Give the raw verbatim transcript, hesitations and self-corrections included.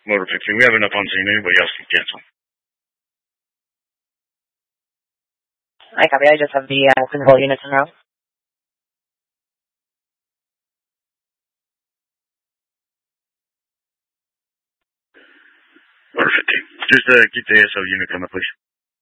Motor fifteen. We have enough on scene. Anybody else can cancel. I copy. I just have the uh, control units in route. Motor fifteen. Just uh, keep the A S O unit coming, please.